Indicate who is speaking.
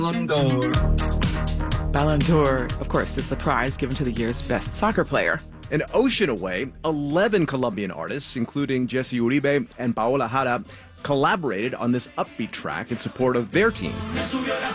Speaker 1: Ballon d'Or, of course, is the prize given to the year's best soccer player.
Speaker 2: An ocean away, 11 Colombian artists, including Jesse Uribe and Paola Jara, collaborated on this upbeat track in support of their team.